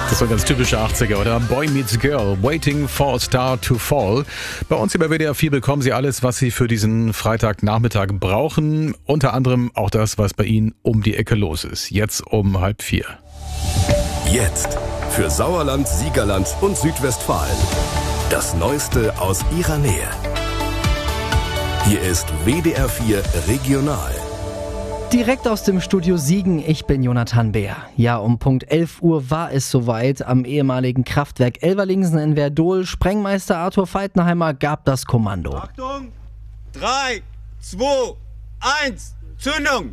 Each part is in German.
Das ist so ein ganz typischer 80er, oder? Boy Meets Girl, Waiting for a Star to Fall. Bei uns hier bei WDR 4 bekommen Sie alles, was Sie für diesen Freitagnachmittag brauchen. Unter anderem auch das, was bei Ihnen um die Ecke los ist. Jetzt um 3:30. Jetzt für Sauerland, Siegerland und Südwestfalen. Das Neueste aus Ihrer Nähe. Hier ist WDR 4 Regional. Direkt aus dem Studio Siegen, ich bin Jonathan Beer. Ja, um Punkt 11 Uhr war es soweit. Am ehemaligen Kraftwerk Elverlingsen in Werdohl. Sprengmeister Arthur Feitenheimer gab das Kommando. Achtung! 3, 2, 1, Zündung!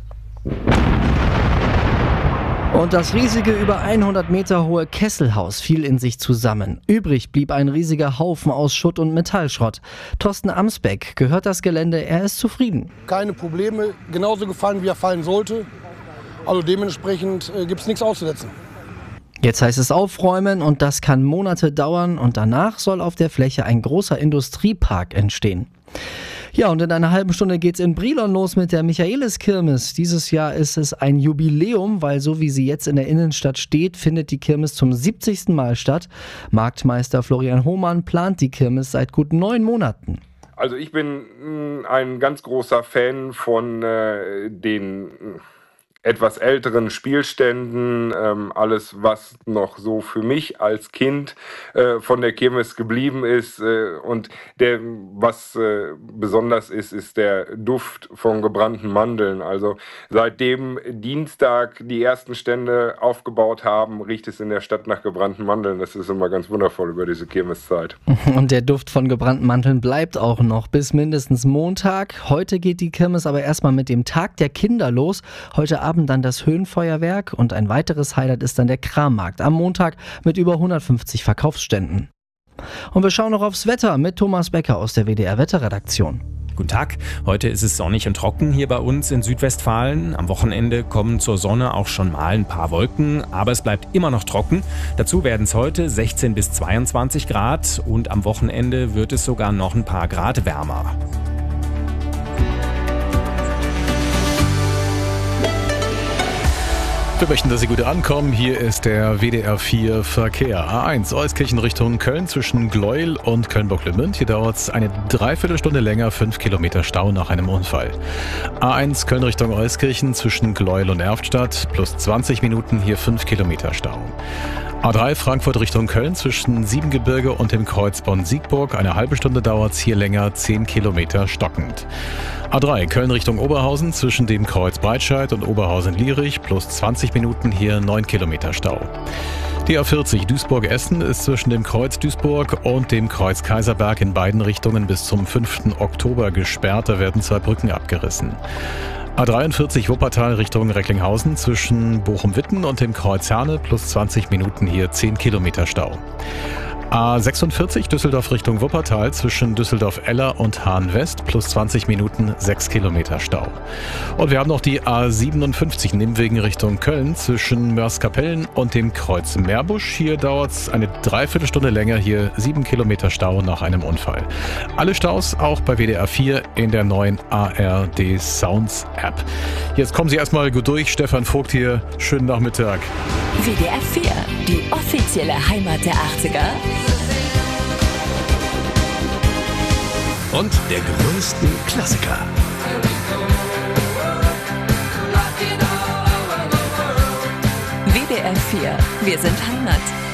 Und das riesige, über 100 Meter hohe Kesselhaus fiel in sich zusammen. Übrig blieb ein riesiger Haufen aus Schutt und Metallschrott. Thorsten Amsbeck gehört das Gelände, er ist zufrieden. Keine Probleme, genauso gefallen, wie er fallen sollte. Also dementsprechend gibt es nichts auszusetzen. Jetzt heißt es aufräumen und das kann Monate dauern und danach soll auf der Fläche ein großer Industriepark entstehen. Ja, und in einer halben Stunde geht's in Brilon los mit der Michaeliskirmes. Dieses Jahr ist es ein Jubiläum, weil so wie sie jetzt in der Innenstadt steht, findet die Kirmes zum 70. Mal statt. Marktmeister Florian Hohmann plant die Kirmes seit gut 9 Monaten. Also ich bin ein ganz großer Fan von den etwas älteren Spielständen, alles was noch so für mich als Kind von der Kirmes geblieben ist und was besonders ist der Duft von gebrannten Mandeln. Also seitdem Dienstag die ersten Stände aufgebaut haben, riecht es in der Stadt nach gebrannten Mandeln. Das ist immer ganz wundervoll über diese Kirmeszeit. Und der Duft von gebrannten Mandeln bleibt auch noch bis mindestens Montag. Heute geht die Kirmes aber erstmal mit dem Tag der Kinder los. Heute Abend dann das Höhenfeuerwerk und ein weiteres Highlight ist dann der Krammarkt am Montag mit über 150 Verkaufsständen. Und wir schauen noch aufs Wetter mit Thomas Becker aus der WDR Wetterredaktion. Guten Tag, heute ist es sonnig und trocken hier bei uns in Südwestfalen. Am Wochenende kommen zur Sonne auch schon mal ein paar Wolken, aber es bleibt immer noch trocken. Dazu werden es heute 16 bis 22 Grad und am Wochenende wird es sogar noch ein paar Grad wärmer. Wir möchten, dass Sie gut ankommen. Hier ist der WDR 4 Verkehr. A1 Euskirchen Richtung Köln zwischen Gleuel und Köln-Bocklemünd. Hier dauert es eine Dreiviertelstunde länger, 5 Kilometer Stau nach einem Unfall. A1 Köln Richtung Euskirchen zwischen Gleuel und Erftstadt plus 20 Minuten, hier 5 Kilometer Stau. A3 Frankfurt Richtung Köln zwischen Siebengebirge und dem Kreuz Bonn-Siegburg. Eine halbe Stunde dauert es hier länger, 10 Kilometer stockend. A3 Köln Richtung Oberhausen zwischen dem Kreuz Breitscheid und Oberhausen-Lierich plus 20 Minuten, hier 9 Kilometer Stau. Die A40 Duisburg-Essen ist zwischen dem Kreuz Duisburg und dem Kreuz Kaiserberg in beiden Richtungen bis zum 5. Oktober gesperrt. Da werden 2 Brücken abgerissen. A43 Wuppertal Richtung Recklinghausen zwischen Bochum-Witten und dem Kreuz Herne plus 20 Minuten, hier 10 Kilometer Stau. A46 Düsseldorf Richtung Wuppertal zwischen Düsseldorf-Eller und Hahn-West plus 20 Minuten, 6 Kilometer Stau. Und wir haben noch die A57 Nimwegen Richtung Köln zwischen Mörs-Kapellen und dem Kreuz Meerbusch. Hier dauert es eine Dreiviertelstunde länger, hier 7 Kilometer Stau nach einem Unfall. Alle Staus auch bei WDR 4 in der neuen ARD Sounds App. Jetzt kommen Sie erstmal gut durch. Stefan Vogt hier, schönen Nachmittag. WDR 4, die offizielle Heimat der 80er. Und der größten Klassiker. WDR 4, wir sind Heimat.